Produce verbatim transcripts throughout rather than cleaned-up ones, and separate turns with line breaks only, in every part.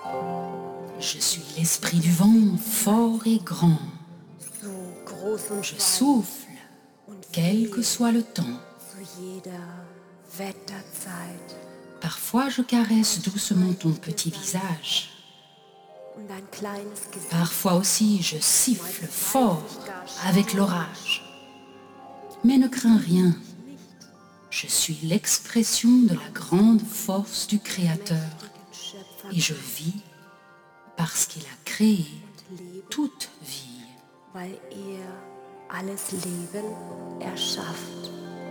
Je suis l'esprit du vent, fort et grand. Je souffle, quel que soit le temps. Parfois je caresse doucement ton petit visage. Parfois aussi je siffle fort avec l'orage. Mais ne crains rien. Je suis l'expression de la grande force du Créateur. Et je vis parce qu'il a créé toute vie.
Weil er alles Leben erschafft.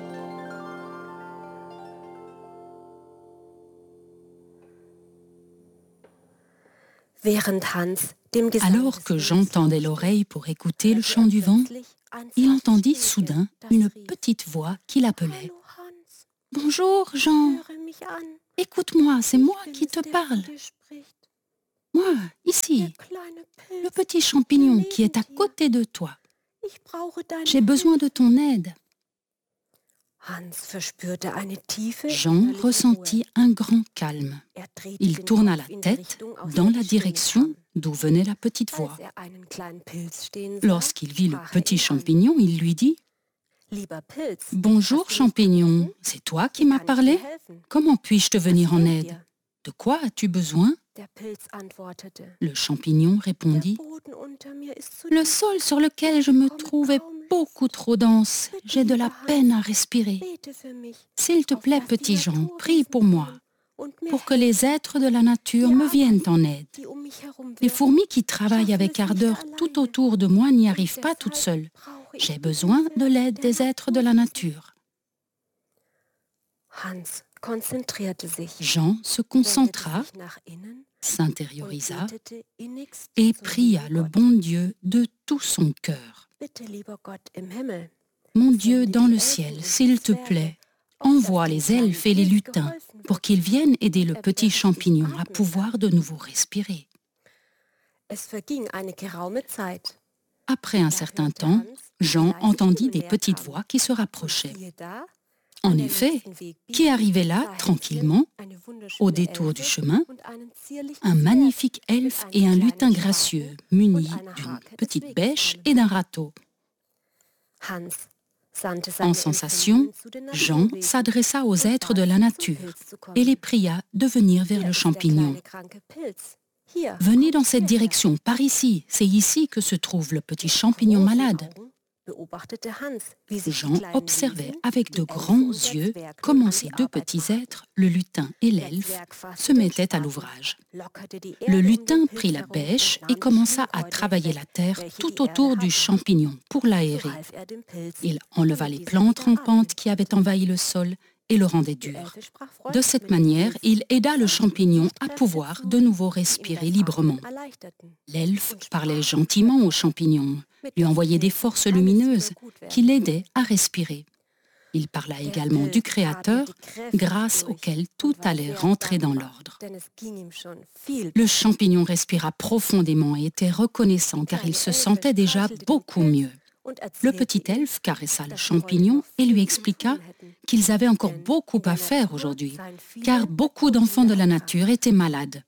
Während Hans dem
Alors que Jean tendait l'oreille pour écouter le chant du vent, il entendit soudain une petite voix qui l'appelait. « Bonjour Jean, écoute-moi, c'est moi qui te parle. Moi, ici, le petit champignon qui est à côté de toi. J'ai besoin de ton aide. » Jean ressentit un grand calme. Il tourna la tête dans la direction d'où venait la petite voix. Lorsqu'il vit le petit champignon, il lui dit « Bonjour champignon, c'est toi qui m'as parlé? Comment puis-je te venir en aide? De quoi as-tu besoin ?» Le champignon répondit « Le sol sur lequel je me trouve est beaucoup trop dense. J'ai de la peine à respirer. S'il te plaît, petit Jean, prie pour moi, pour que les êtres de la nature me viennent en aide. Les fourmis qui travaillent avec ardeur tout autour de moi n'y arrivent pas toutes seules. J'ai besoin de l'aide des êtres de la nature. » Jean se concentra, s'intériorisa et pria le bon Dieu de tout son cœur. « Mon Dieu dans le ciel, s'il te plaît, envoie les elfes et les lutins pour qu'ils viennent aider le petit champignon à pouvoir de nouveau respirer. » Après un certain temps, Jean entendit des petites voix qui se rapprochaient. En effet, qui arrivait là, tranquillement, au détour du chemin, un magnifique elfe et un lutin gracieux, munis d'une petite bêche et d'un râteau. En sensation, Jean s'adressa aux êtres de la nature et les pria de venir vers le champignon. « Venez dans cette direction, par ici, c'est ici que se trouve le petit champignon malade. » Jean observait avec de grands yeux comment ces deux petits êtres, le lutin et l'elfe, se mettaient à l'ouvrage. Le lutin prit la bêche et commença à travailler la terre tout autour du champignon pour l'aérer. Il enleva les plantes rampantes qui avaient envahi le sol et le rendait dur. De cette manière, il aida le champignon à pouvoir de nouveau respirer librement. L'elfe parlait gentiment au champignon, lui envoyait des forces lumineuses qui l'aidaient à respirer. Il parla également du Créateur, grâce auquel tout allait rentrer dans l'ordre. Le champignon respira profondément et était reconnaissant car il se sentait déjà beaucoup mieux. Le petit elfe caressa le champignon et lui expliqua qu'ils avaient encore beaucoup à faire aujourd'hui, car beaucoup d'enfants de la nature étaient malades.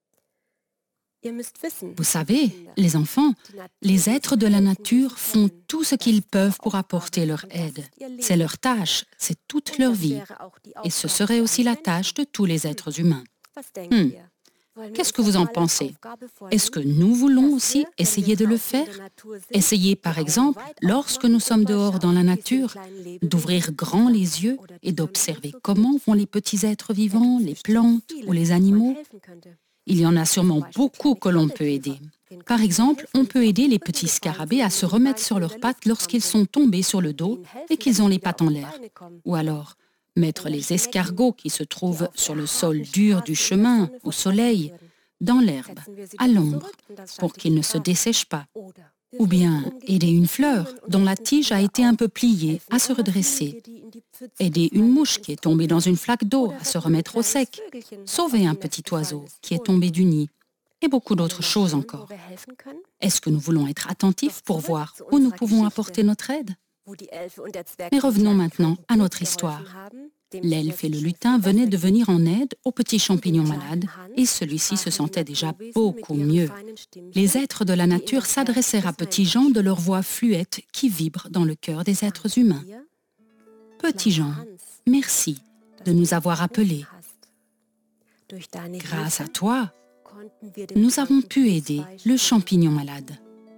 Vous savez, les enfants, les êtres de la nature font tout ce qu'ils peuvent pour apporter leur aide. C'est leur tâche, c'est toute leur vie. Et ce serait aussi la tâche de tous les êtres humains. Hmm. Qu'est-ce que vous en pensez? Est-ce que nous voulons aussi essayer de le faire? Essayer, par exemple, lorsque nous sommes dehors dans la nature, d'ouvrir grand les yeux et d'observer comment vont les petits êtres vivants, les plantes ou les animaux? Il y en a sûrement beaucoup que l'on peut aider. Par exemple, on peut aider les petits scarabées à se remettre sur leurs pattes lorsqu'ils sont tombés sur le dos et qu'ils ont les pattes en l'air. Ou alors, mettre les escargots qui se trouvent sur le sol dur du chemin, au soleil, dans l'herbe, à l'ombre, pour qu'ils ne se dessèchent pas. Ou bien aider une fleur dont la tige a été un peu pliée à se redresser. Aider une mouche qui est tombée dans une flaque d'eau à se remettre au sec. Sauver un petit oiseau qui est tombé du nid. Et beaucoup d'autres choses encore. Est-ce que nous voulons être attentifs pour voir où nous pouvons apporter notre aide? Mais revenons maintenant à notre histoire. L'elfe et le lutin venaient de venir en aide au petit champignon malade et celui-ci se sentait déjà beaucoup mieux. Les êtres de la nature s'adressèrent à Petit Jean de leur voix fluette qui vibre dans le cœur des êtres humains. Petit Jean, merci de nous avoir appelés. Grâce à toi, nous avons pu aider le champignon malade.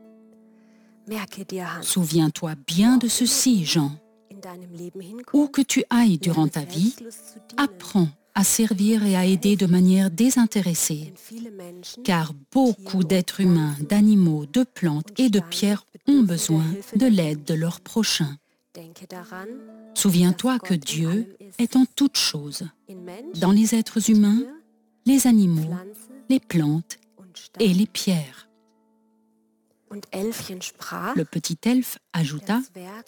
Souviens-toi bien de ceci, Jean. Où que tu ailles durant ta vie, apprends à servir et à aider de manière désintéressée, car beaucoup d'êtres humains, d'animaux, de plantes et de pierres ont besoin de l'aide de leur prochain. Souviens-toi que Dieu est en toutes choses, dans les êtres humains, les animaux, les plantes et les pierres. Le petit elfe ajouta: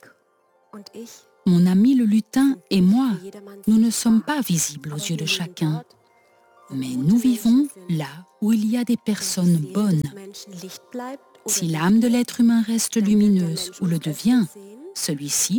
mon ami le lutin et moi, nous ne sommes pas visibles aux yeux de chacun, mais nous vivons là où il y a des personnes bonnes. Si l'âme de l'être humain reste lumineuse ou le devient, celui-ci